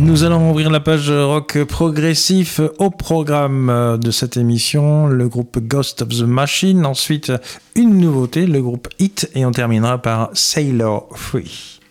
Nous allons ouvrir la page rock progressif au programme de cette émission, le groupe Ghost of the Machine, ensuite une nouveauté, le groupe Hit, et on terminera par Sailor Free.